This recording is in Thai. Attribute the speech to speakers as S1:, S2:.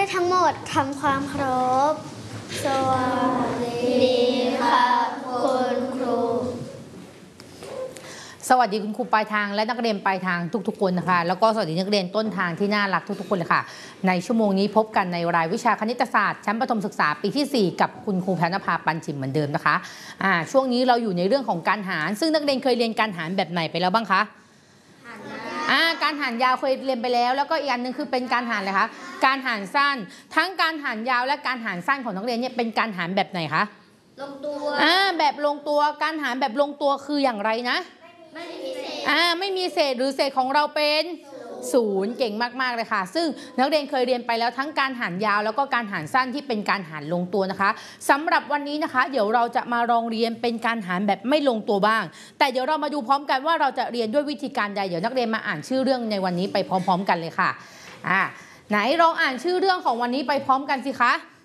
S1: ทั้งหมดทำความเคารพสวัสดีค่ะคุณครู
S2: สวัสดีคุณครูปลายทางและนักเรียนปลายทางทุกๆคนนะคะแล้วก็สวัสดีนักเรียนต้นทางที่น่ารักทุกๆคนเลยค่ะในชั่วโมงนี้พบกันในรายวิชาคณิตศาสตร์ชั้นประถมศึกษาปีที่4กับคุณครูแพรณภาปันชิมเหมือนเดิมนะคะช่วงนี้เราอยู่ในเรื่องของการหารซึ่งนักเรียนเคยเรียนการหารแบบไหนไปแล้วบ้างคะการหารยาวเคยเรียนไปแล้วแล้วก็อีกอันนึงคือเป็นการหารอะไรคะการหารสั้นทั้งการหารยาวและการหารสั้นของนักเรียนเนี่ยเป็นการหารแบบไหนคะ
S1: ลงตัว
S2: แบบลงตัวการหารแบบลงตัวคืออย่างไรนะ
S1: ไม่มีเศษ
S2: ไม่มีเศษหรือเศษของเราเป็น0เก่งมากๆเลยค่ะซึ่งนักเรียนเคยเรียนไปแล้วทั้งการหารยาวแล้วก็การหารสั้นที่เป็นการหารลงตัวนะคะสำหรับวันนี้นะคะเดี๋ยวเราจะมาลองเรียนเป็นการหารแบบไม่ลงตัวบ้างแต่เดี๋ยวเรามาดูพร้อมกันว่าเราจะเรียนด้วยวิธีการใดเดี๋ยวนักเรียนมาอ่านชื่อเรื่องในวันนี้ไปพร้อมๆกันเลยค่ะไหนลองอ่านชื่อเรื่องของวันนี้ไปพร้อมกันสิคะ